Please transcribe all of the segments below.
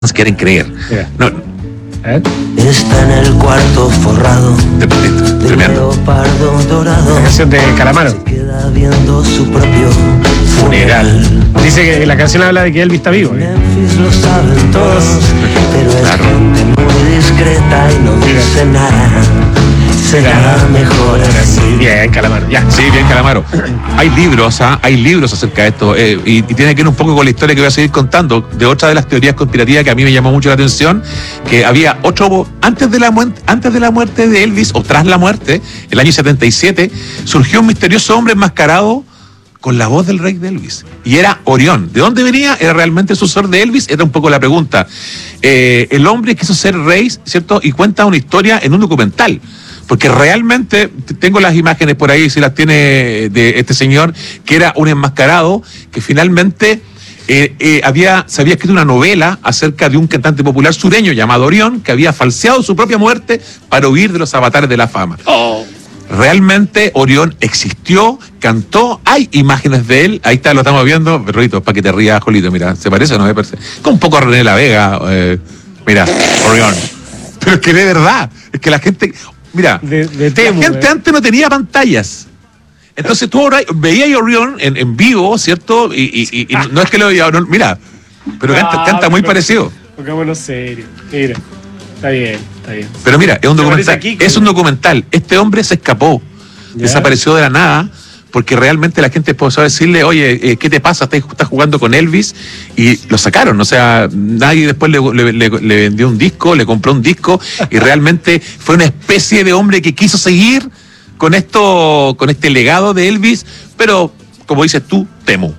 quieren creer. No, está en el cuarto forrado de tremendo. leopardo dorado. La canción de Calamaro. Se queda viendo su propio Funeral. Dice que la canción habla de que Elvis está vivo. Memphis lo saben todos, pero es Claro. gente muy discreta y no dice nada. Será mejor así. Bien, Calamaro, ya. Sí, bien, Calamaro. Hay libros acerca de esto, y tiene que ver un poco con la historia que voy a seguir contando, de otra de las teorías conspirativas que a mí me llamó mucho la atención, que había otro, antes de la muerte de Elvis, o tras la muerte, el año 77, surgió un misterioso hombre enmascarado con la voz del rey de Elvis, y era Orión. ¿De dónde venía? ¿Era realmente el sucesor de Elvis? Era un poco la pregunta. El hombre quiso ser rey, ¿cierto? Y cuenta una historia en un documental. Porque realmente, tengo las imágenes por ahí, si las tiene, de este señor, que era un enmascarado, que finalmente se había escrito una novela acerca de un cantante popular sureño llamado Orión, que había falseado su propia muerte para huir de los avatares de la fama. Realmente Orión existió, cantó, hay imágenes de él, ahí está, lo estamos viendo, perrito, para que te rías, Jolito, mira, ¿se parece o no me parece? Con un poco a René La Vega, mira, Orión. Pero es que de verdad, es que la gente... Mira, Temu, la gente antes no tenía pantallas. Entonces tú ahora veías a Orión en vivo, ¿cierto? Y no es que lo veía, no, mira, pero canta muy parecido. Pongámonos serio. Mira, está bien. Pero mira, es un documental. Aquí, Es un documental. Este hombre se escapó, desapareció de la nada, porque realmente la gente empezó a decirle, oye, ¿qué te pasa? Estás jugando con Elvis, y lo sacaron. O sea, nadie después le vendió un disco, le compró un disco, y realmente fue una especie de hombre que quiso seguir con este legado de Elvis, pero, como dices tú, Temu.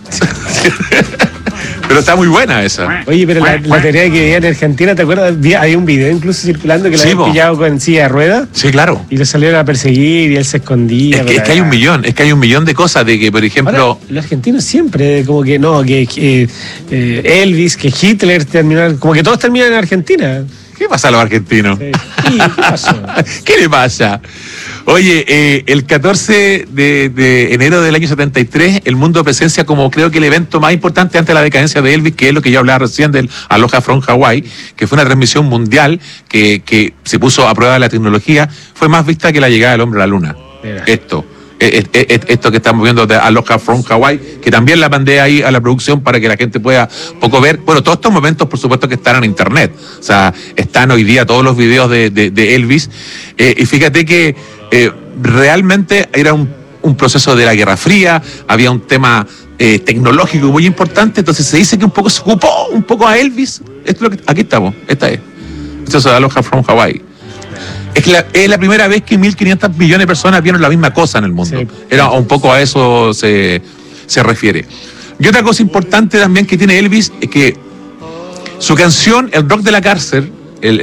Pero está muy buena esa. Oye, pero la teoría de que vivía en Argentina, ¿te acuerdas? Había un video incluso circulando que lo habían pillado con silla de ruedas. Sí, claro. Y lo salieron a perseguir y él se escondía. Es que hay un millón de cosas de que, por ejemplo... Ahora, los argentinos siempre, como que no, que Elvis, que Hitler terminaron, como que todos terminan en Argentina. ¿Qué pasa a los argentinos? Sí. ¿Qué pasó? ¿Qué le pasa? Oye, el 14 de enero del año 73, el mundo presencia como creo que el evento más importante antes de la decadencia de Elvis, que es lo que yo hablaba recién del Aloha from Hawaii, que fue una transmisión mundial que se puso a prueba de la tecnología, fue más vista que la llegada del hombre a la luna. Mira. Esto que estamos viendo de Aloha from Hawaii, que también la mandé ahí a la producción para que la gente pueda poco ver. Bueno, todos estos momentos, por supuesto, que están en internet. O sea, están hoy día todos los videos de Elvis. Y fíjate que realmente era un proceso de la Guerra Fría, había un tema tecnológico muy importante, entonces se dice que un poco se ocupó un poco a Elvis. Aquí estamos, esta es. Esto es Aloha from Hawaii. Es la primera vez que 1.500 millones de personas vieron la misma cosa en el mundo. Sí. Era un poco a eso se refiere. Y otra cosa importante también que tiene Elvis es que su canción, El Rock de la Cárcel,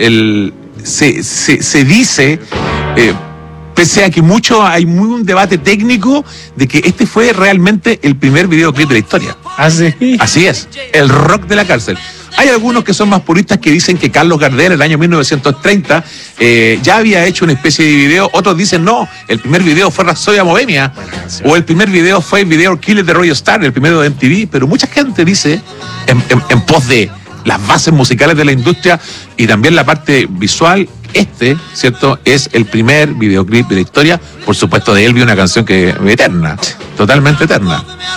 se dice, pese a que hay un debate técnico de que este fue realmente el primer videoclip de la historia. Así es, El Rock de la Cárcel. Hay algunos que son más puristas que dicen que Carlos Gardel en el año 1930 ya había hecho una especie de video. Otros dicen no, el primer video fue Rapsodia Bohemia, o el primer video fue Video Killer de Roy Star, el primero de MTV. Pero mucha gente dice, en pos de las bases musicales de la industria y también la parte visual, ¿cierto? Es el primer videoclip de la historia, por supuesto, de Elvis, una canción que es eterna, totalmente eterna.